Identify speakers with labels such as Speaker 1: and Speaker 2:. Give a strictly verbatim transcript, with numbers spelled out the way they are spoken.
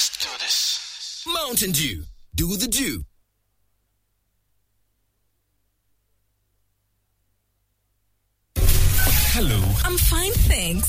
Speaker 1: Let's do this.
Speaker 2: Mountain Dew. Do the Dew.
Speaker 3: Hello.
Speaker 4: I'm fine, thanks.